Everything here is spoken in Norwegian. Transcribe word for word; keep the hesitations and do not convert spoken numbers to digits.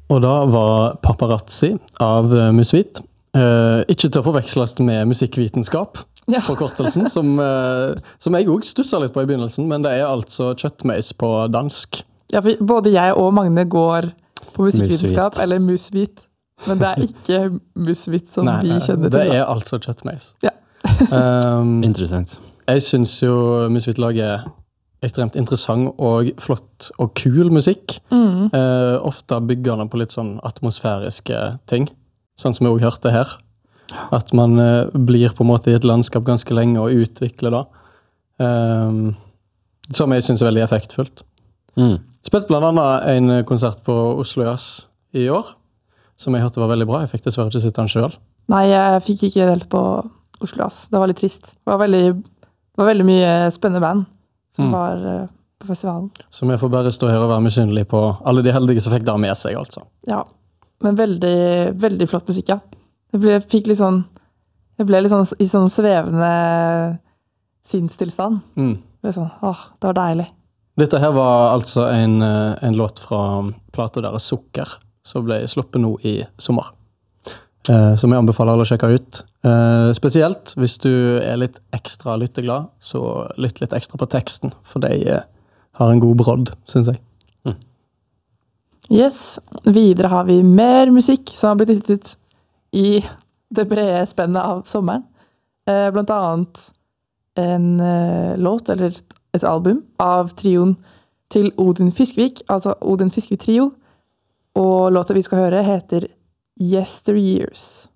Og da var Paparazzi av uh, Musvit. Uh, ikke til å forveksles med musikkvitenskap, Ja. forkortelsen, som, uh, som jeg også stusset litt på i begynnelsen, men det er altså kjøttmeis på dansk. Ja, for både jeg og Magne går på musikkvitenskap, Musvit. eller musvit, men det er ikke musvit som Nei, vi kjenner til. det da. er altså kjøttmeis. Ja. um, Interessant. jeg synes jo Musvit lager ekstremt interessant og flott og kul musikk. Mm. Uh, ofte bygger den på litt sånn atmosfæriske ting, sånn som vi også hørte her. At man uh, blir på en måte i et landskap ganske lenge og utvikler da. Um, som jeg synes er veldig effektfullt. Mm. Spilte blant annet en konsert på Oslo Jazz i år, som jeg hørte var veldig bra. Jeg fikk dessverre ikke sitte den selv. Nei, jeg fikk ikke delt på Oslo Jazz. Det var litt trist. Det var veldig, det var veldig mye spennende band som Mm. var uh, på festivalen. Så vi får bare stå her og være misunnelige på alle de heldige som fikk det med seg, altså. Ja, men veldig, veldig flott musikk, ja. Jeg ble, fikk litt sånn, jeg ble litt sånn i sånn svevende sinnstilstand. Mm. Det ble sånn, åh, det var deilig. Dette her var altså en, eh, en låt fra plata deres Sukker, som ble sluppet nå i sommer. Eh, som jeg anbefaler alle å sjekke ut. Eh, spesielt hvis du er litt ekstra lytteglad, så lytt litt ekstra på teksten, for de eh, har en god brodd, synes jeg. Yes, videre har vi mer musikk som har blitt gitt ut i det brede spennet av sommeren. Eh, blant annet en eh, låt, eller et album, av trioen til Odin Fiskvik, altså Odin Fiskvik Trio. Og låta vi skal høre heter Yesteryears.